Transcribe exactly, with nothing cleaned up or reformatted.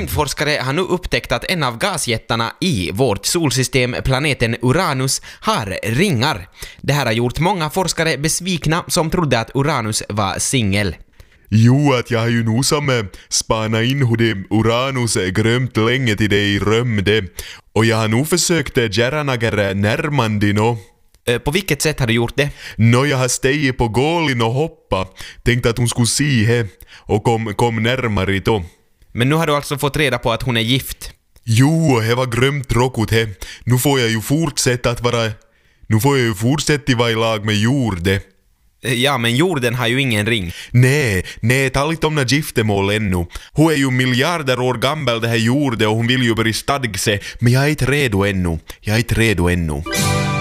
Rymdforskare har nu upptäckt att en av gasjättarna i vårt solsystem, planeten Uranus, har ringar. Det här har gjort många forskare besvikna som trodde att Uranus var singel. Jo, att jag har ju nog som spana in hur det Uranus är grömt länge till det i römde. Och jag har nog försökt göra några närmandi nå. På vilket sätt har du gjort det? Nå, jag har stegit på gålin och hoppa. Tänkte att hon skulle se he och kom, kom närmare då. Men nu har du alltså fått reda på att hon är gift. Jo, det var grömt tråkigt he. Nu får jag ju fortsätta att vara... Nu får jag ju fortsätta vara i lag med jorden. Ja, men jorden har ju ingen ring. Nej, nej, ta lite om när giftermål ännu. Hon är ju miljarder år gammal det här jorden och hon vill ju börja stadga sig. Men jag är inte redo ännu. Jag är inte redo ännu.